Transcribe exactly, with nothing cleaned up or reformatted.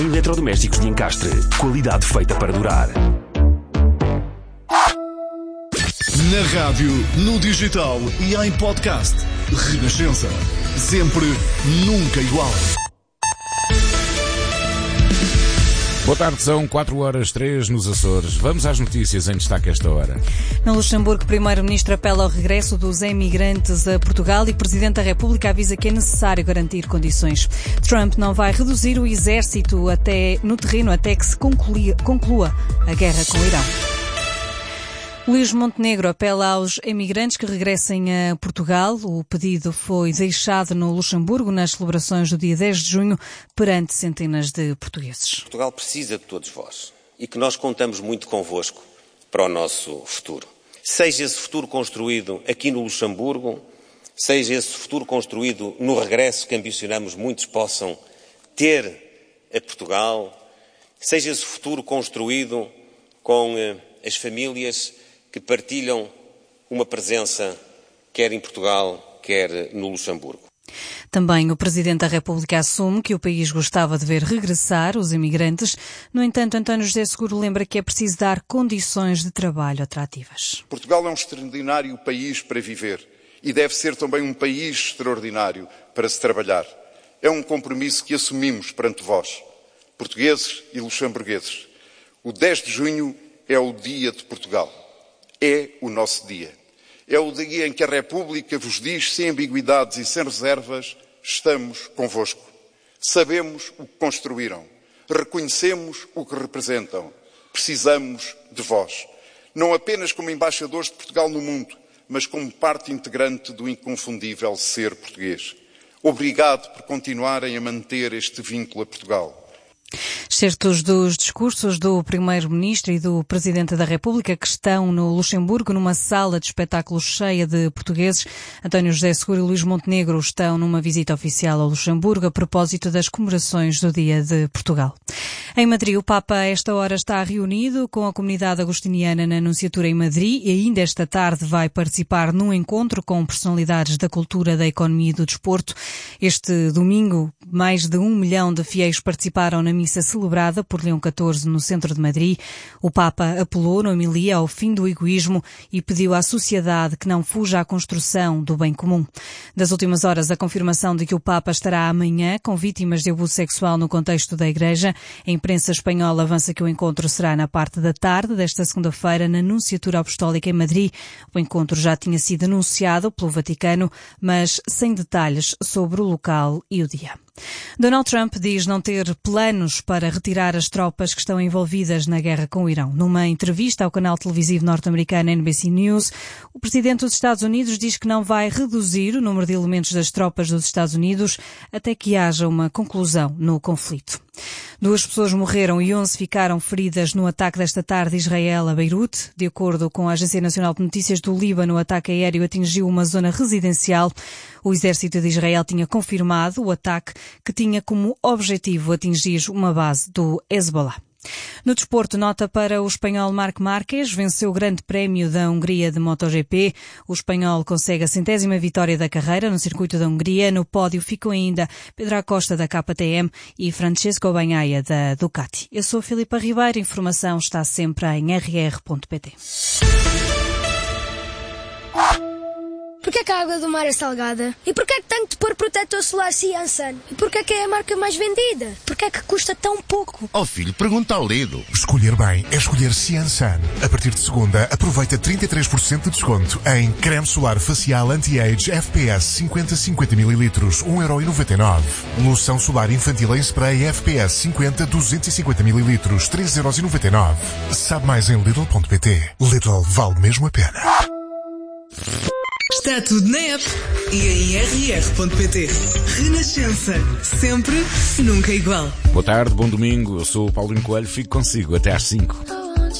Eletrodomésticos de encastre. Qualidade feita para durar. Na rádio, no digital e em podcast. Renascença. Sempre, nunca igual. Boa tarde, são quatro horas três nos Açores. Vamos às notícias em destaque esta hora. No Luxemburgo, o primeiro-ministro apela ao regresso dos imigrantes a Portugal e o Presidente da República avisa que é necessário garantir condições. Trump não vai reduzir o exército até, no terreno até que se conclua, conclua a guerra com o Irão. Luís Montenegro apela aos imigrantes que regressem a Portugal. O pedido foi deixado no Luxemburgo nas celebrações do dia dez de junho perante centenas de portugueses. Portugal precisa de todos vós e que nós contamos muito convosco para o nosso futuro. Seja esse futuro construído aqui no Luxemburgo, seja esse futuro construído no regresso que ambicionamos muitos possam ter a Portugal, seja esse futuro construído com as famílias que partilham uma presença quer em Portugal, quer no Luxemburgo. Também o Presidente da República assume que o país gostava de ver regressar os imigrantes. No entanto, António José Seguro lembra que é preciso dar condições de trabalho atrativas. Portugal é um extraordinário país para viver e deve ser também um país extraordinário para se trabalhar. É um compromisso que assumimos perante vós, portugueses e luxemburgueses. O dez de junho é o dia de Portugal. É o nosso dia. É o dia em que a República vos diz, sem ambiguidades e sem reservas, estamos convosco. Sabemos o que construíram. Reconhecemos o que representam. Precisamos de vós. Não apenas como embaixadores de Portugal no mundo, mas como parte integrante do inconfundível ser português. Obrigado por continuarem a manter este vínculo a Portugal. Certos dos discursos do Primeiro-Ministro e do Presidente da República que estão no Luxemburgo numa sala de espetáculos cheia de portugueses. António José Seguro e Luís Montenegro estão numa visita oficial ao Luxemburgo a propósito das comemorações do Dia de Portugal. Em Madrid, o Papa a esta hora está reunido com a comunidade agostiniana na Anunciatura em Madrid e ainda esta tarde vai participar num encontro com personalidades da cultura, da economia e do desporto. Este domingo, mais de um milhão de fiéis participaram na missa celebrada por Leão catorze no centro de Madrid. O Papa apelou na homilia ao fim do egoísmo e pediu à sociedade que não fuja à construção do bem comum. Das últimas horas, a confirmação de que o Papa estará amanhã com vítimas de abuso sexual no contexto da Igreja. A imprensa espanhola avança que o encontro será na parte da tarde desta segunda-feira na Anunciatura Apostólica em Madrid. O encontro já tinha sido anunciado pelo Vaticano, mas sem detalhes sobre o local e o dia. Donald Trump diz não ter planos para retirar as tropas que estão envolvidas na guerra com o Irão. Numa entrevista ao canal televisivo norte-americano N B C News, o presidente dos Estados Unidos diz que não vai reduzir o número de elementos das tropas dos Estados Unidos até que haja uma conclusão no conflito. Duas pessoas morreram e onze ficaram feridas no ataque desta tarde de Israel a Beirute. De acordo com a Agência Nacional de Notícias do Líbano, o ataque aéreo atingiu uma zona residencial. O exército de Israel tinha confirmado o ataque, que tinha como objetivo atingir uma base do Hezbollah. No desporto, nota para o espanhol Marc Márquez, venceu o Grande Prémio da Hungria de MotoGP. O espanhol consegue a centésima vitória da carreira no circuito da Hungria. No pódio ficam ainda Pedro Acosta da K T M e Francesco Bagnaia da Ducati. Eu sou a Filipa Ribeiro, a informação está sempre em r r ponto p t. Porquê que a água do mar é salgada? E porquê que tenho de pôr protetor solar Ciansan? E porquê que é a marca mais vendida? Porquê que custa tão pouco? Oh filho, pergunta ao Lido. Escolher bem é escolher Ciansan. A partir de segunda, aproveita trinta e três por cento de desconto em creme solar facial anti-age F P S cinquenta a cinquenta mililitros, um euro e noventa e nove. Loção solar infantil em spray F P S cinquenta a duzentos e cinquenta mililitros, três euros e noventa e nove. Sabe mais em Lidl ponto p t. Lidl vale mesmo a pena. Está tudo na app e em r r ponto p t. Renascença. Sempre, nunca igual. Boa tarde, bom domingo. Eu sou o Paulinho Coelho. Fico consigo até às cinco.